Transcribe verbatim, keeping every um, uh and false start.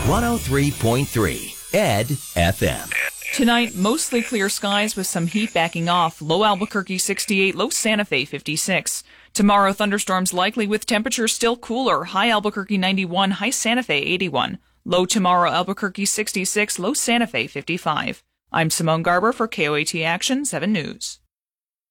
one oh three point three Ed F M. Tonight, mostly clear skies with some heat backing off. Low Albuquerque sixty-eight, low Santa Fe fifty-six. Tomorrow, thunderstorms likely with temperatures still cooler. High Albuquerque ninety-one, high Santa Fe eighty-one. Low tomorrow, Albuquerque sixty-six, low Santa Fe fifty-five. I'm Simone Garber for K O A T Action seven News.